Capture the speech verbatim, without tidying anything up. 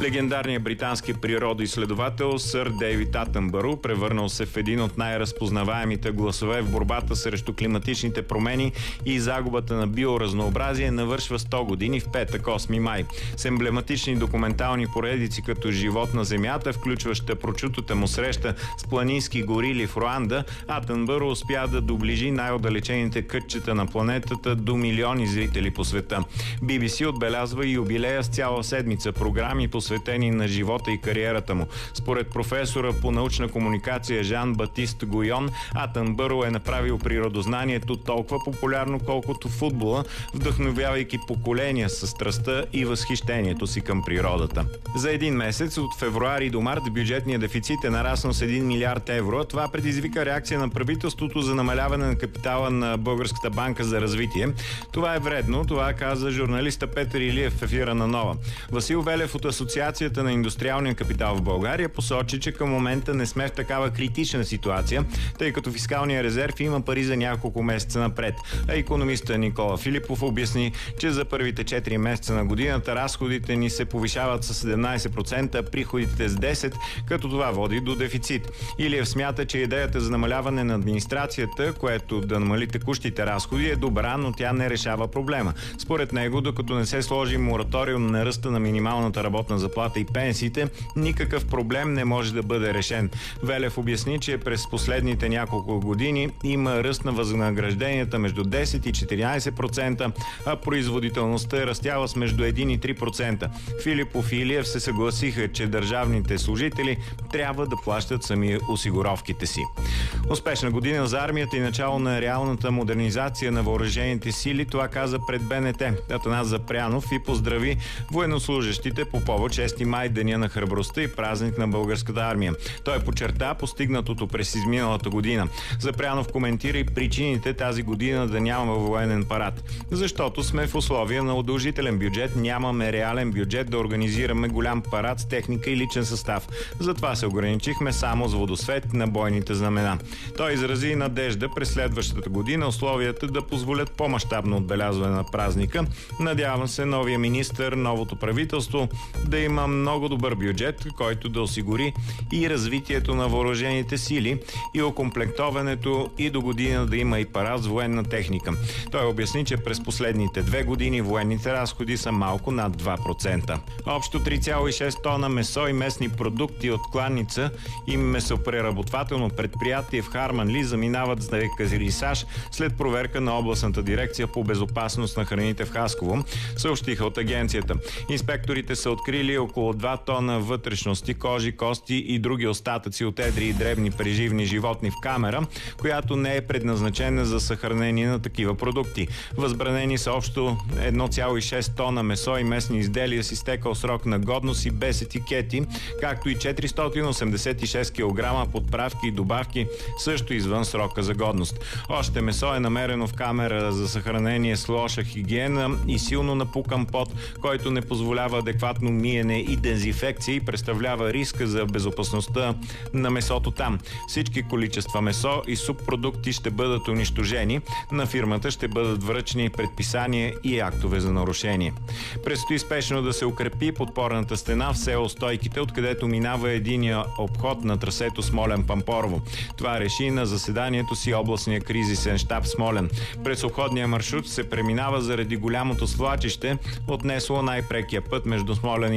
Легендарният британски природоизследовател сър Дейвид Атънбъро, превърнал се в един от най-разпознаваемите гласове в борбата срещу климатичните промени и загубата на биоразнообразие, навършва сто години в петък, осми май. С емблематични документални поредици като "Живот на Земята", включваща прочутата му среща с планински горили в Руанда, Атънбъро успя да доближи най-отдалечените кътчета на планетата до милиони зрители по света. Би Би Си отбелязва и юбилея с цяла седмица програми, посветени на живота и кариерата му. Според професора по научна комуникация Жан Батист Гуйон, Атънбъро е направил природознанието толкова популярно, колкото футбола, вдъхновявайки поколения със страстта и възхищението си към природата. За един месец, от февруари до март, бюджетният дефицит е нараснал с един милиард евро. Това предизвика реакция на правителството за намаляване на капитала на Българската банка за развитие. Това е вредно, това каза журналиста Петър Илиев в ефира на Нова. Васил Велев от Асоциацията на индустриалния капитал в България посочи, че към момента не сме в такава критична ситуация, тъй като фискалния резерв има пари за няколко месеца напред. А икономиста Никола Филипов обясни, че за първите четири месеца на годината разходите ни се повишават с седемнайсет процента, а приходите с десет процента, като това води до дефицит. Илиев смята, че идеята за намаляване на администрацията, което да намали текущите разходи, е добра, но тя не решава проблема. Според него, докато не се сложи мораториум на ръста на минималната работна заплата и пенсиите, никакъв проблем не може да бъде решен. Велев обясни, че през последните няколко години има ръст на възнагражденията между десет и четиринайсет процента, а производителността е растяла с между един и три процента. Филипов и Илиев се съгласиха, че държавните служители трябва да плащат сами осигуровките си. Успешна година за армията и начало на реалната модернизация на въоръжените сили, това каза пред Б Н Т Атанас Запрянов и поздрави военнослужещите по повод шести май, деня на храбростта и празник на българската армия. Той подчерта постигнатото през изминалата година. Запрянов коментира и причините тази година да няма военен парад. Защото сме в условия на удължителен бюджет, нямаме реален бюджет да организираме голям парад с техника и личен състав. Затова се ограничихме само с водосвет на бойните знамена. Той изрази надежда през следващата година условията да позволят по-мащабно отбелязване на празника. Надявам се новия министър, новото правителство да има много добър бюджет, който да осигури и развитието на въоръжените сили и окомплектоването, и до година да има и парад с военна техника. Той обясни, че през последните две години военните разходи са малко над два процента. Общо три цяло и шест тона месо и местни продукти от кланица и месопреработвателно предприятие в Харманли заминават за екарисаж след проверка на областната дирекция по безопасност на храните в Хасково, съобщиха от агенцията. Инспекторите са открили около два тона вътрешности, кожи, кости и други остатъци от едри и дребни преживни животни в камера, която не е предназначена за съхранение на такива продукти. Възбранени са общо едно цяло и шест тона месо и местни изделия с изтекал срок на годност и без етикети, както и четиристотин осемдесет и шест килограма подправки и добавки, също извън срока за годност. Още месо е намерено в камера за съхранение с лоша хигиена и силно напукан пот, който не позволява адекватно миене и дезинфекция и представлява риск за безопасността на месото там. Всички количества месо и субпродукти ще бъдат унищожени. На фирмата ще бъдат връчени предписания и актове за нарушение. Предстои спешно да се укрепи подпорната стена в село Стойките, откъдето минава единия обход на трасето Смолян-Пампорово. Това реши на заседанието си областния кризисен щаб Смолян. През обходния маршрут се преминава заради голямото свлачище, отнесло най-прекия път между Смолян и